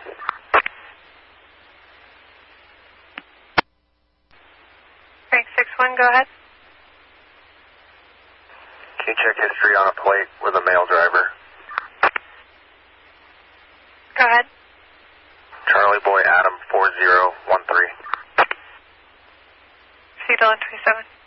Frank 6-1, go ahead. Can you check history on a plate with a male driver? Go ahead. Charlie Boy Adam 4013. Seattle on 27.